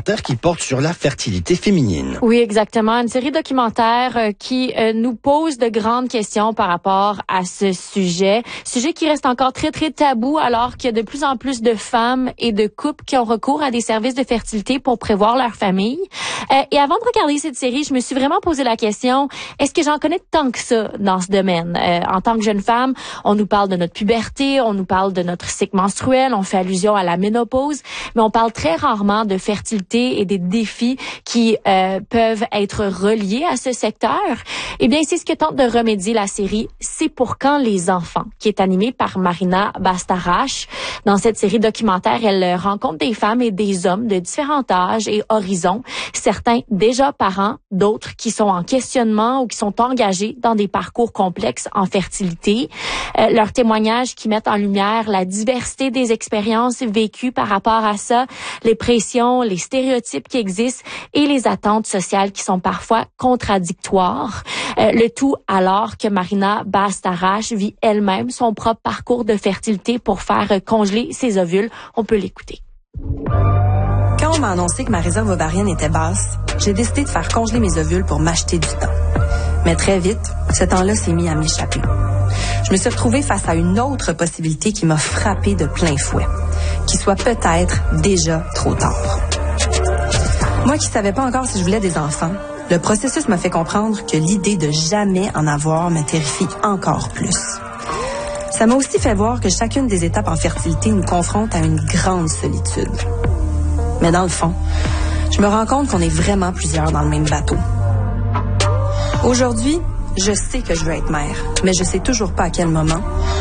documentaire qui porte sur la fertilité féminine. Oui, exactement. Une série documentaire qui nous pose de grandes questions par rapport à ce sujet qui reste encore très, très tabou alors qu'il y a de plus en plus de femmes et de couples qui ont recours à des services de fertilité pour prévoir leur famille. Et avant de regarder cette série, je me suis vraiment posé la question, est-ce que j'en connais tant que ça dans ce domaine? En tant que jeune femme, on nous parle de notre puberté, on nous parle de notre cycle menstruel, on fait allusion à la ménopause, mais on parle très rarement de fertilité et des défis qui peuvent être reliés à ce secteur. Eh bien, c'est ce que tente de remédier la série C'est pour quand les enfants, qui est animée par Marina Bastarache. Dans cette série documentaire, elle rencontre des femmes et des hommes de différents âges et horizons, certains déjà parents, d'autres qui sont en questionnement ou qui sont engagés dans des parcours complexes en fertilité. Leurs témoignages qui mettent en lumière la diversité des expériences vécues par rapport à ça, les pressions, les stéréotypes qui existent et les attentes sociales qui sont parfois contradictoires. Le tout alors que Marina Bastarache vit elle-même son propre parcours de fertilité pour faire congeler ses ovules. On peut l'écouter. Quand on m'a annoncé que ma réserve ovarienne était basse, j'ai décidé de faire congeler mes ovules pour m'acheter du temps. Mais très vite, ce temps-là s'est mis à m'échapper. Je me suis retrouvée face à une autre possibilité qui m'a frappée de plein fouet, qu'il soit peut-être déjà trop tard. Moi qui savais pas encore si je voulais des enfants, le processus m'a fait comprendre que l'idée de jamais en avoir me terrifie encore plus. Ça m'a aussi fait voir que chacune des étapes en fertilité nous confronte à une grande solitude. Mais dans le fond, je me rends compte qu'on est vraiment plusieurs dans le même bateau. Aujourd'hui, je sais que je veux être mère, mais je sais toujours pas à quel moment,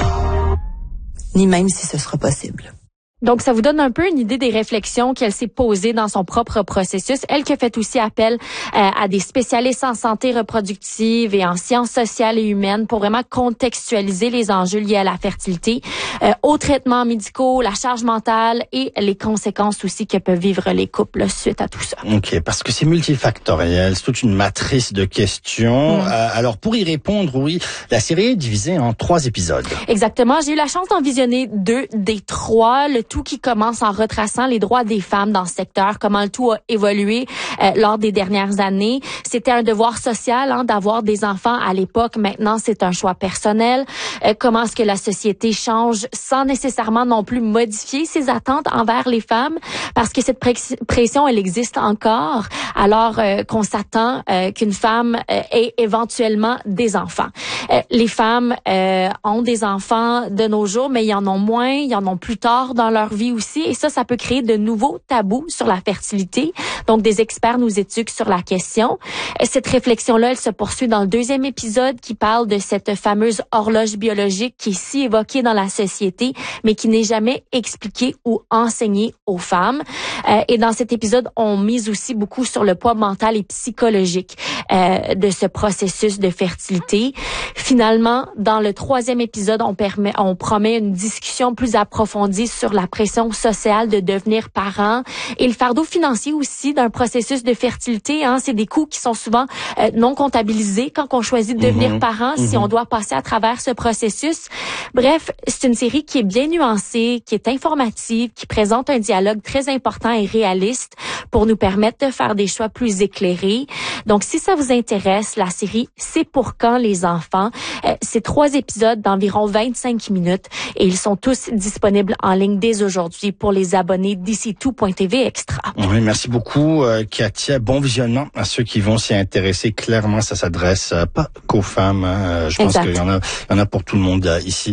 ni même si ce sera possible. Donc, ça vous donne un peu une idée des réflexions qu'elle s'est posées dans son propre processus. Elle qui a fait aussi appel à des spécialistes en santé reproductive et en sciences sociales et humaines pour vraiment contextualiser les enjeux liés à la fertilité, aux traitements médicaux, la charge mentale et les conséquences aussi que peuvent vivre les couples suite à tout ça. OK, parce que c'est multifactoriel, c'est toute une matrice de questions. Alors, pour y répondre, oui, la série est divisée en 3 épisodes. Exactement. J'ai eu la chance d'en visionner 2 des 3. Le tout qui commence en retraçant les droits des femmes dans ce secteur, comment le tout a évolué lors des dernières années. C'était un devoir social d'avoir des enfants à l'époque. Maintenant, c'est un choix personnel. Comment est-ce que la société change sans nécessairement non plus modifier ses attentes envers les femmes? Parce que cette pression, elle existe encore, alors qu'on s'attend qu'une femme ait éventuellement des enfants. Les femmes ont des enfants de nos jours, mais ils en ont moins, ils en ont plus tard dans leur vie aussi. Et ça peut créer de nouveaux tabous sur la fertilité. Donc, des experts nous éduquent sur la question. Cette réflexion-là, elle se poursuit dans le 2e épisode qui parle de cette fameuse horloge biologique qui est si évoquée dans la société, mais qui n'est jamais expliquée ou enseignée aux femmes. Et dans cet épisode, on mise aussi beaucoup sur le poids mental et psychologique de ce processus de fertilité. Finalement, dans le 3e épisode, on promet une discussion plus approfondie sur la pression sociale de devenir parent et le fardeau financier aussi d'un processus de fertilité. C'est des coûts qui sont souvent non comptabilisés quand on choisit de devenir parent, si on doit passer à travers ce processus. Bref, c'est une série qui est bien nuancée, qui est informative, qui présente un dialogue très important et réaliste pour nous permettre de faire des choix plus éclairés. Donc, si ça vous intéresse, la série C'est pour quand les enfants? C'est 3 épisodes d'environ 25 minutes et ils sont tous disponibles en ligne dès aujourd'hui pour les abonnés d'ici-tout.tv Extra. Oui, merci beaucoup, Katia. Bon visionnement à ceux qui vont s'y intéresser. Clairement, ça s'adresse pas qu'aux femmes. Je pense qu'il y en a pour tout le monde ici.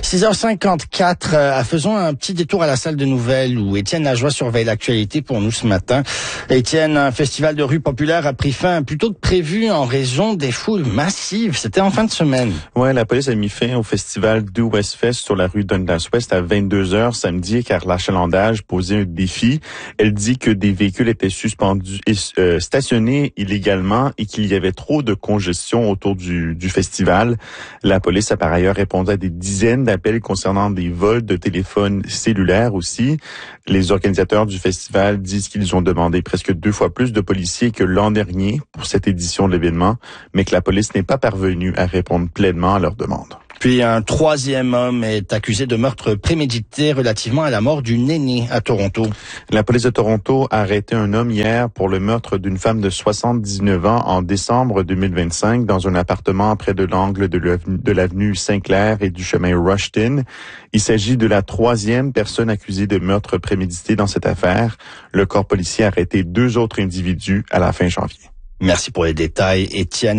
6h54, faisons un petit détour à la salle de nouvelles où Étienne Lajoie surveille l'actualité pour nous ce matin. Étienne, un festival de rue populaire a pris fin plus tôt que prévu en raison des foules massives. C'était en fin de semaine. Ouais, la police a mis fin au festival Do Westfest sur la rue Dundas West à 22h samedi car l'achalandage posait un défi. Elle dit que des véhicules étaient suspendus et stationnés illégalement et qu'il y avait trop de congestion autour du festival. La police a par ailleurs répondu à des dizaines d'appels concernant des vols de téléphones cellulaires aussi. Les organisateurs du festival disent qu'ils ont demandé presque 2 fois plus de policiers que l'an dernier pour cette édition de l'événement, mais que la police n'est pas parvenue à répondre pleinement à leurs demandes. Puis un troisième homme est accusé de meurtre prémédité relativement à la mort d'une aînée à Toronto. La police de Toronto a arrêté un homme hier pour le meurtre d'une femme de 79 ans en décembre 2025 dans un appartement près de l'angle de l'avenue Saint-Clair et du chemin Rushton. Il s'agit de la troisième personne accusée de meurtre prémédité dans cette affaire. Le corps policier a arrêté 2 autres individus à la fin janvier. Merci pour les détails, Étienne.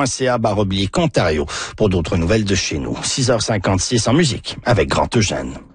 Radio-canada.ca/Ontario pour d'autres nouvelles de chez nous. 6h56 en musique avec Grand Eugène.